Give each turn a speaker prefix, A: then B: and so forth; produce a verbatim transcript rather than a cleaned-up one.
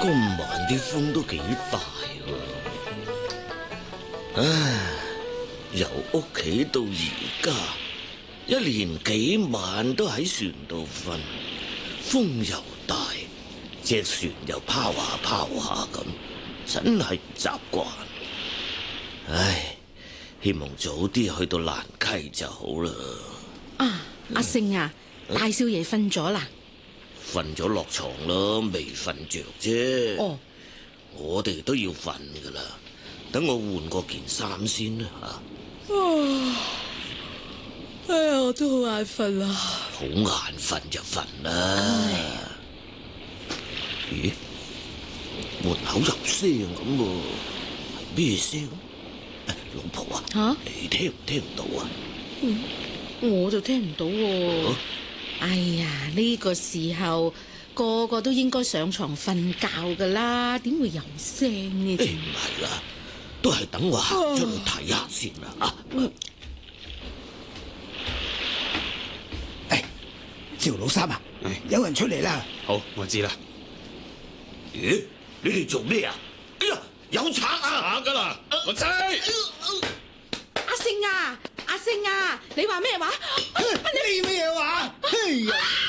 A: 今晚啲風都幾大喎，唉，由屋企到而家，一連幾晚都喺船度瞓，風又大，隻船又拋下拋下咁，真係唔習慣。唉，希望早啲去到蘭溪就好啦。
B: 啊，阿勝啊，大少爺瞓咗啦？
A: 瞓咗落床啦，未瞓着啫。
B: 哦，
A: 我哋都要瞓噶啦，等我換過件衫先啦吓。
B: 啊，哎呀，我都好眼瞓啊。
A: 好眼瞓就瞓啦。咦？門口有聲咁喎，係咩聲？老婆啊，
B: 吓？
A: 你聽唔聽到啊？
B: 嗯，我就聽唔到喎。
A: 啊
B: 哎呀，呢個時候個個都應該上床瞓覺噶啦，點會有聲呢？
A: 誒，唔係啦，都係等我行出去睇下先啦啊！
C: 誒，趙老三啊，有人出嚟啦！
D: 好，我知啦。
A: 咦？你哋做咩啊？哎呀，有賊啊！
D: 賊噶啦，我猜。
B: 阿勝啊，阿勝啊，你話咩話？
C: 你咩話？哎呀！